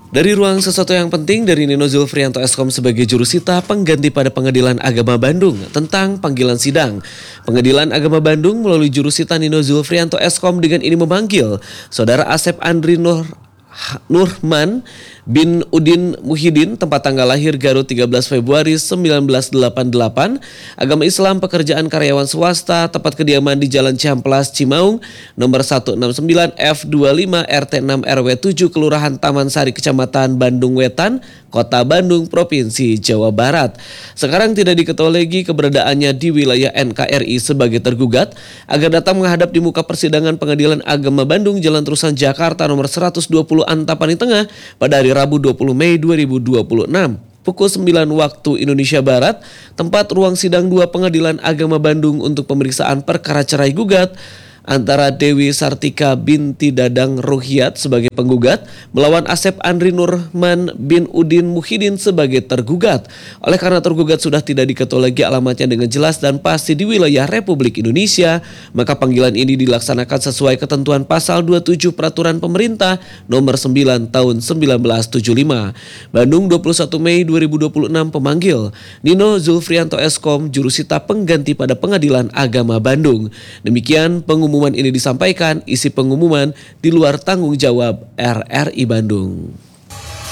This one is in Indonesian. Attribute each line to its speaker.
Speaker 1: Dari ruang sesuatu yang penting dari Nino Zulfrianto Eskom sebagai jurusita pengganti pada Pengadilan Agama Bandung tentang panggilan sidang. Pengadilan Agama Bandung melalui jurusita Nino Zulfrianto Eskom dengan ini memanggil Saudara Asep Andri Nurman bin Udin Muhyiddin, tempat tanggal lahir Garut 13 Februari 1988, agama Islam, pekerjaan karyawan swasta, tempat kediaman di Jalan Cihamplas Cimaung, nomor 169 F25 RT 6 RW 7 Kelurahan Taman Sari, Kecamatan Bandung Wetan, Kota Bandung, Provinsi Jawa Barat. Sekarang tidak diketahui lagi keberadaannya di wilayah NKRI sebagai tergugat agar datang menghadap di muka persidangan Pengadilan Agama Bandung Jalan Terusan Jakarta nomor 120 Antapani Tengah pada hari Rabu 20 Mei 2026. Pukul 9 waktu Indonesia Barat, tempat ruang sidang 2 Pengadilan Agama Bandung untuk pemeriksaan perkara cerai gugat antara Dewi Sartika binti Dadang Ruhyat sebagai penggugat melawan Asep Andri Nurman bin Udin Muhyiddin sebagai tergugat. Oleh karena tergugat sudah tidak diketahui lagi alamatnya dengan jelas dan pasti di wilayah Republik Indonesia, maka panggilan ini dilaksanakan sesuai ketentuan pasal 27 Peraturan Pemerintah nomor 9 tahun 1975. Bandung 21 Mei 2026 pemanggil Nino Zulfrianto Eskom, jurusita pengganti pada Pengadilan Agama Bandung. Demikian pengumuman ini disampaikan, isi pengumuman di luar tanggung jawab RRI Bandung.